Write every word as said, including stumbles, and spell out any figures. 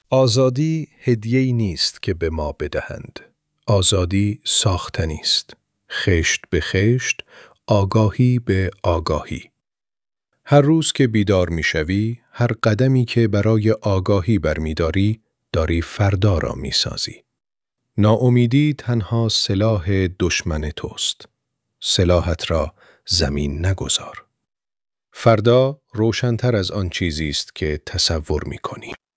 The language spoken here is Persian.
آزادی هدیه‌ای نیست که به ما بدهند. آزادی ساختنی است. خشت به خشت، آگاهی به آگاهی. هر روز که بیدار می‌شوی، هر قدمی که برای آگاهی برمی‌داری، داری فردا را می‌سازی. ناامیدی تنها سلاح دشمن توست. سلاحت را زمین نگذار. فردا روشن‌تر از آن چیزی است که تصور می‌کنی.